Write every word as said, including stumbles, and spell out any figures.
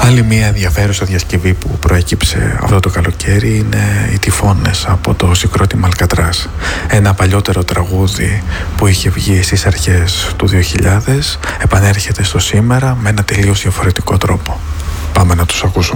Άλλη μια ενδιαφέρουσα διασκευή που προέκυψε αυτό το καλοκαίρι είναι οι Τυφώνες από το συγκρότημα Αλκατράς. Ένα παλιότερο τραγούδι που είχε βγει στις αρχές του δύο χιλιάδες επανέρχεται στο σήμερα με ένα τελείως διαφορετικό τρόπο. Πάμε να τους ακούσουμε.